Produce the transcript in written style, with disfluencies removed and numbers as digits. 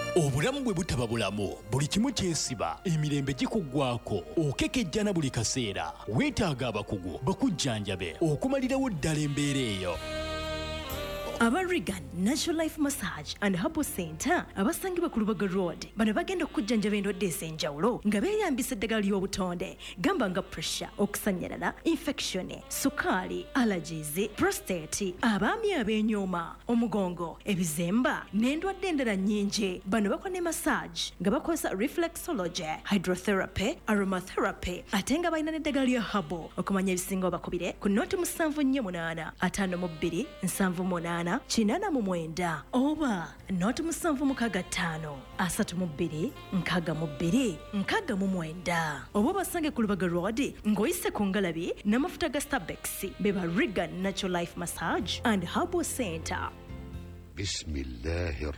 Obulamu bwe butaba bulamu, buli kimu kyesiba, emirembe gikuggwaako, okekejjana buli kaseera, weetaaga abakugu bakujjanjabe okumalirawo ddala embeera eyo. Aba Regan Natural Life Massage and Herbal Center abasangibwa ku Lubaga Road bano bagenda okujjanjaba endwadde ez'enjawulo nga beeyambisa eddagala ly'obutonde gamba nga pressure, okusanyalala, infection, sukaali, allergies, prostate, abaami ab'enyooma, omugongo, ebizemba n'endwadde endala nnyingi. Bano bakola ne massage nga bakozesa reflexology, hydrotherapy, aromatherapy ate nga balina n'eddagala lya herbal. Okumanya ebisinga obakubire ku nnoti 748 52 78 Chinana mu mwenda oba nnoti 765 32 62 62 oba basange ku Lubaga Road ng'oyise ku Ngalabi n'amafuta ga Starbex beba Regan Natural Life Massage and Herbal Center. بسم الله